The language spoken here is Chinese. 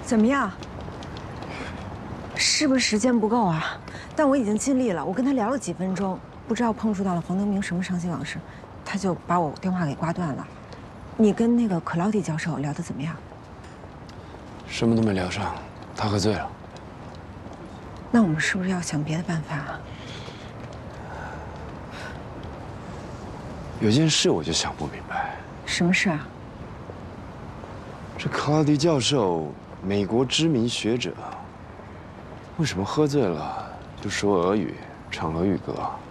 怎么样？是不是时间不够啊？但我已经尽力了，我跟他聊了几分钟，不知道碰触到了黄德明什么伤心往事，他就把我电话给挂断了。你跟那个克劳迪教授聊得怎么样？ 什么都没聊上，他喝醉了。 那我们是不是要想别的办法啊？ 有件事我就想不明白， 什么事啊？ 这克劳迪教授，美国知名学者，为什么喝醉了就说俄语、唱俄语歌？